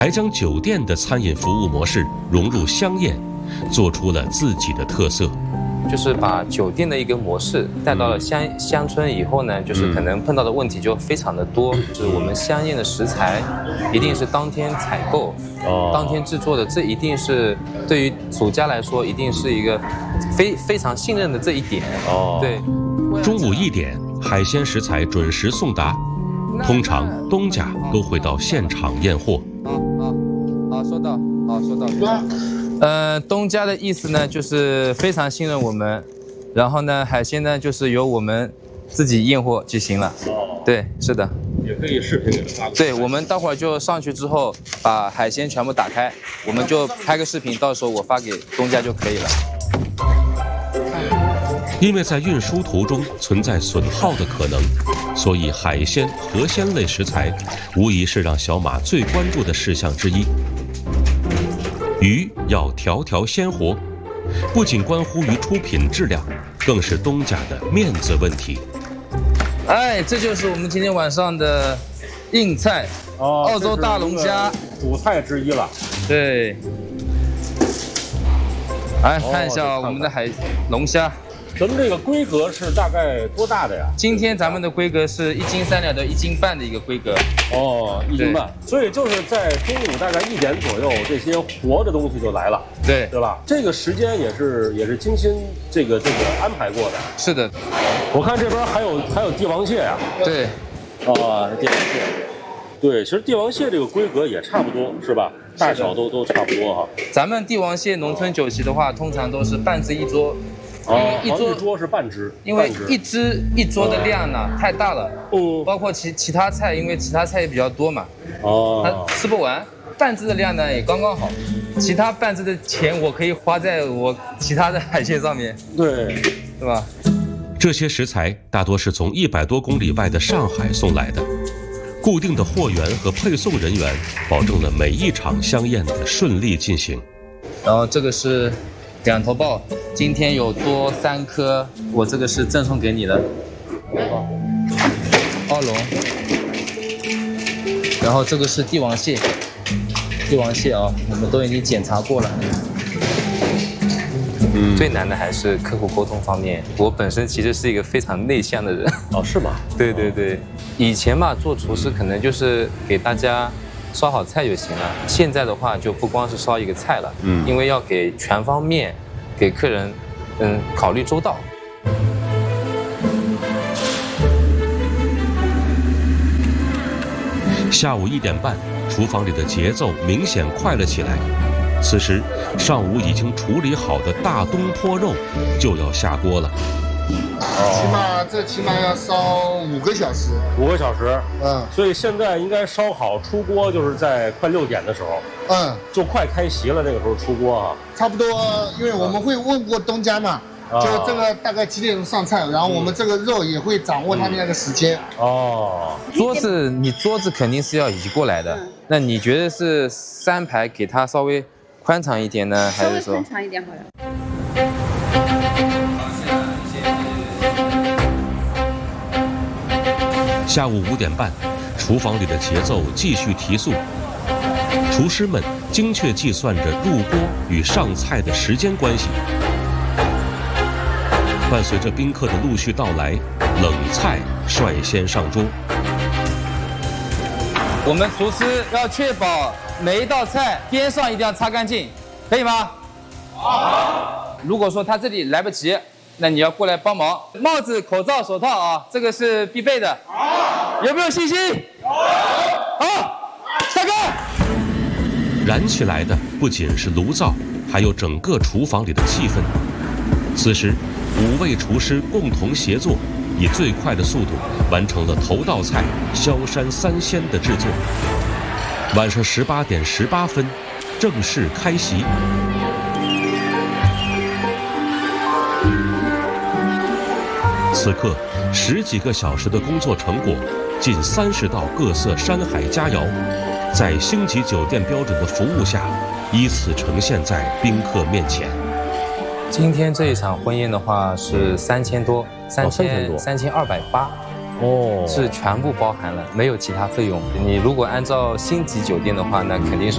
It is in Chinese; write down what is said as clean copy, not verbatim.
还将酒店的餐饮服务模式融入乡宴，做出了自己的特色。 就是把酒店的一个模式带到了乡村以后呢，就是可能碰到的问题就非常的多。就是我们乡宴的食材一定是当天采购，当天制作的，这一定是对于主家来说，一定是一个非常信任的这一点。对。 中午1点，海鲜食材准时送达，通常东家都会到现场验货。 好，收到。东家的意思呢，就是非常信任我们，然后呢，海鲜呢就是由我们自己验货就行了。对，是的。 也可以视频给他发过来。 对，我们待会儿就上去之后，把海鲜全部打开，我们就拍个视频，到时候我发给东家就可以了。 因为在运输途中存在损耗的可能，所以海鲜、河鲜类食材无疑是让小马最关注的事项之一。鱼要条条鲜活，不仅关乎于出品质量，更是东家的面子问题。 哎，这就是我们今天晚上的硬菜，澳洲大龙虾， 主菜之一了。 对，来看一下我们的龙虾。 咱们这个规格是大概多大的呀？ 今天咱们的规格是1斤3两到1斤半的一个规格。 1斤半，所以就是在中午大概1点左右，这些活的东西就来了，对吧？这个时间也是精心这个安排过的。 是的， 我看这边还有帝王蟹呀。 对， 帝王蟹。对，其实帝王蟹这个规格也差不多，是吧？大小都差不多哈。 咱们帝王蟹农村酒席的话，通常都是半只一桌。 一桌是半只， 因为一桌的量呢太大了，包括其他菜，因为其他菜也比较多嘛，它吃不完，半只的量呢也刚刚好，其他半只的钱我可以花在我其他的海鲜上面，对吧？ 这些食材大多是从100多公里外的上海送来的，固定的货源和配送人员保证了每一场香宴的顺利进行。 然后这个是2头鲍，今天有多3颗，我这个是赠送给你的。澳龙，然后这个是帝王蟹啊，我们都已经检查过了。最难的还是客户沟通方面。我本身其实是一个非常内向的人。 是吗？ 对，以前嘛做厨师可能就是给大家烧好菜就行了，现在的话就不光是烧一个菜了，因为要给全方面给客人考虑周到。 下午1点半，厨房里的节奏明显快了起来。此时，上午已经处理好的大东坡肉就要下锅了。 起码要烧5个小时。 5个小时，所以现在应该烧好出锅，就是在快6点的时候，就快开席了，那个时候出锅啊。 差不多，因为我们会问过东家嘛，就这个大概几点钟上菜，然后我们这个肉也会掌握他们那个时间。 桌子肯定是要移过来的，那你觉得是3排给它稍微宽敞一点呢，还是说？ 稍微宽敞一点好了。 下午5点半，厨房里的节奏继续提速，厨师们精确计算着入锅与上菜的时间关系。伴随着宾客的陆续到来，冷菜率先上桌。 我们厨师要确保每一道菜边上一定要擦干净，可以吗？好。如果说他这里来不及，那你要过来帮忙。帽子、口罩、手套啊，这个是必备的。好，有没有信心？有。好，下课。 燃起来的不仅是炉灶，还有整个厨房里的气氛。此时，5位厨师共同协作，以最快的速度完成了头道菜萧山3鲜的制作。晚上18点18分，正式开席。此刻，10几个小时的工作成果，近30道各色山海佳肴，在星级酒店标准的服务下，依次呈现在宾客面前。 今天这一场婚宴的话是3000多，3280。是全部包含了，没有其他费用。你如果按照星级酒店的话，那肯定是